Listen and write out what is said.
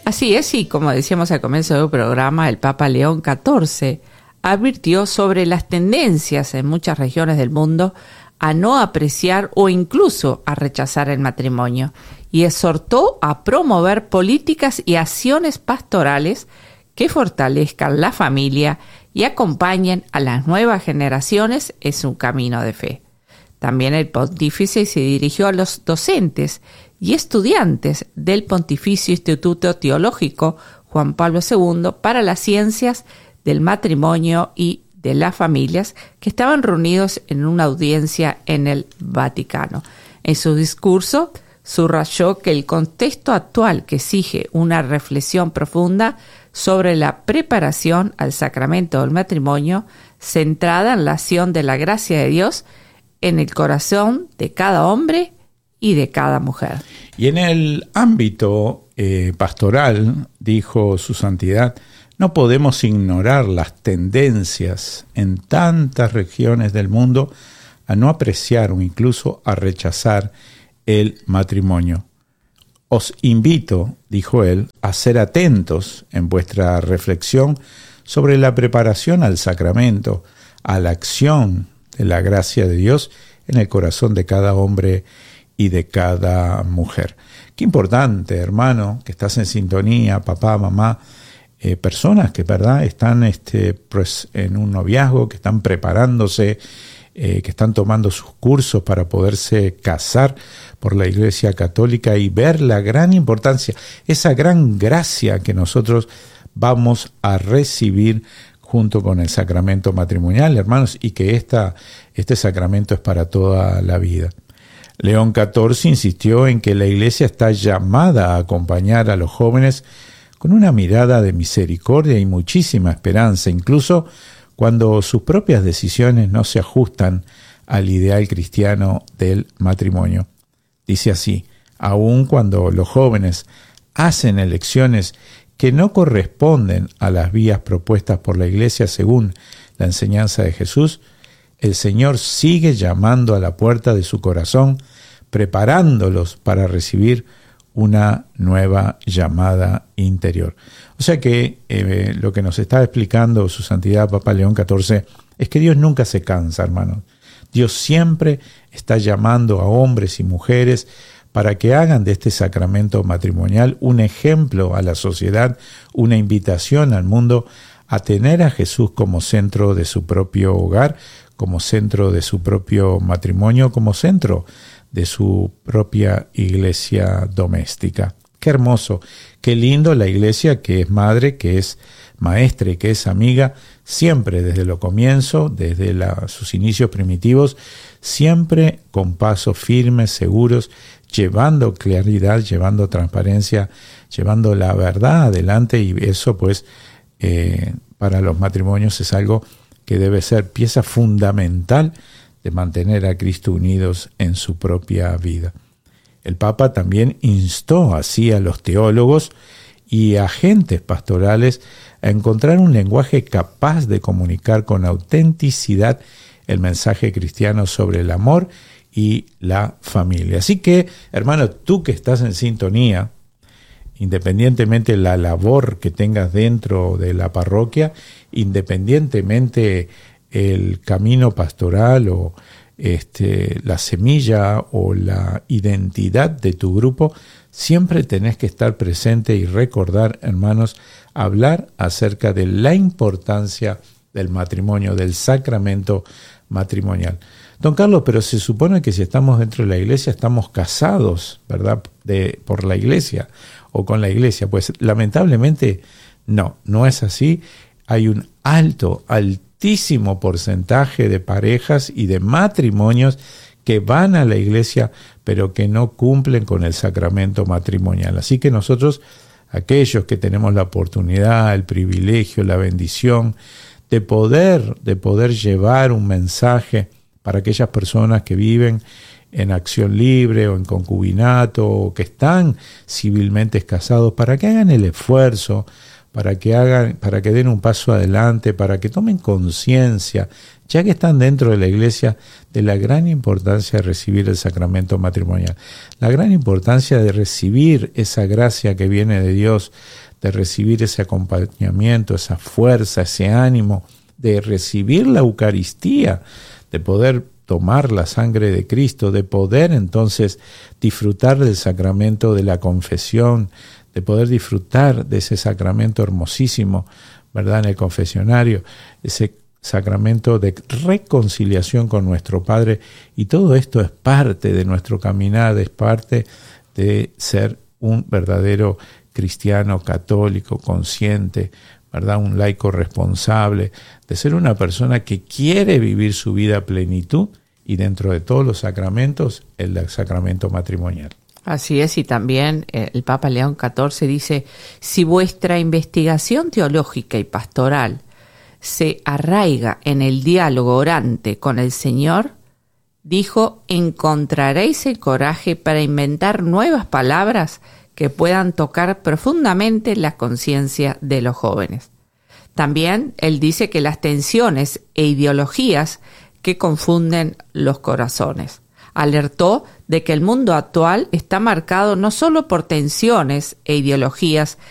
Así es, y como decíamos al comienzo del programa, el Papa León XIV advirtió sobre las tendencias en muchas regiones del mundo a no apreciar o incluso a rechazar el matrimonio, y exhortó a promover políticas y acciones pastorales que fortalezcan la familia y acompañen a las nuevas generaciones en su camino de fe. También el pontífice se dirigió a los docentes y estudiantes del Pontificio Instituto Teológico Juan Pablo II para las ciencias del matrimonio y de las familias, que estaban reunidos en una audiencia en el Vaticano. En su discurso subrayó que el contexto actual que exige una reflexión profunda sobre la preparación al sacramento del matrimonio, centrada en la acción de la gracia de Dios en el corazón de cada hombre y de cada mujer. Y en el ámbito pastoral, dijo su santidad, no podemos ignorar las tendencias en tantas regiones del mundo a no apreciar o incluso a rechazar el matrimonio. Os invito, dijo él, a ser atentos en vuestra reflexión sobre la preparación al sacramento, a la acción de la gracia de Dios en el corazón de cada hombre y de cada mujer. Qué importante, hermano, que estás en sintonía, papá, mamá, personas que, ¿verdad?, están pues, en un noviazgo, que están preparándose, que están tomando sus cursos para poderse casar por la Iglesia Católica y ver la gran importancia, esa gran gracia que nosotros vamos a recibir junto con el sacramento matrimonial, hermanos, y que este sacramento es para toda la vida. León XIV insistió en que la Iglesia está llamada a acompañar a los jóvenes con una mirada de misericordia y muchísima esperanza, incluso cuando sus propias decisiones no se ajustan al ideal cristiano del matrimonio. Dice así: aun cuando los jóvenes hacen elecciones que no corresponden a las vías propuestas por la Iglesia según la enseñanza de Jesús, el Señor sigue llamando a la puerta de su corazón, preparándolos para recibir una nueva llamada interior. O sea que lo que nos está explicando su santidad Papa León XIV es que Dios nunca se cansa, hermanos. Dios siempre está llamando a hombres y mujeres para que hagan de este sacramento matrimonial un ejemplo a la sociedad, una invitación al mundo a tener a Jesús como centro de su propio hogar, como centro de su propio matrimonio, como centro de su propia iglesia doméstica. Qué hermoso, qué lindo la iglesia que es madre, que es maestra y que es amiga, siempre desde lo comienzo, desde sus inicios primitivos, siempre con pasos firmes, seguros, llevando claridad, llevando transparencia, llevando la verdad adelante, y eso pues para los matrimonios es algo que debe ser pieza fundamental de mantener a Cristo unidos en su propia vida. El Papa también instó así a los teólogos y agentes pastorales a encontrar un lenguaje capaz de comunicar con autenticidad el mensaje cristiano sobre el amor y la familia. Así que, hermano, tú que estás en sintonía, independientemente de la labor que tengas dentro de la parroquia, independientemente el camino pastoral o la semilla o la identidad de tu grupo, siempre tenés que estar presente y recordar, hermanos, hablar acerca de la importancia del matrimonio, del sacramento matrimonial. Don Carlos, pero se supone que si estamos dentro de la iglesia estamos casados, ¿verdad?, por la iglesia o con la iglesia. Pues lamentablemente no es así. Hay un altísimo porcentaje de parejas y de matrimonios que van a la iglesia pero que no cumplen con el sacramento matrimonial. Así que nosotros, aquellos que tenemos la oportunidad, el privilegio, la bendición de poder llevar un mensaje para aquellas personas que viven en acción libre o en concubinato o que están civilmente casados, para que hagan el esfuerzo para que den un paso adelante, para que tomen conciencia, ya que están dentro de la iglesia, de la gran importancia de recibir el sacramento matrimonial, la gran importancia de recibir esa gracia que viene de Dios, de recibir ese acompañamiento, esa fuerza, ese ánimo, de recibir la Eucaristía, de poder tomar la sangre de Cristo, de poder entonces disfrutar del sacramento de la confesión, de poder disfrutar de ese sacramento hermosísimo, ¿verdad?, en el confesionario, ese sacramento de reconciliación con nuestro Padre. Y todo esto es parte de nuestro caminar, es parte de ser un verdadero cristiano católico, consciente, ¿verdad?, un laico responsable, de ser una persona que quiere vivir su vida a plenitud, y dentro de todos los sacramentos, el sacramento matrimonial. Así es, y también el Papa León XIV dice: si vuestra investigación teológica y pastoral se arraiga en el diálogo orante con el Señor, dijo, encontraréis el coraje para inventar nuevas palabras que puedan tocar profundamente la conciencia de los jóvenes. También él dice que las tensiones e ideologías que confunden los corazones. Alertó de que el mundo actual está marcado no solo por tensiones e ideologías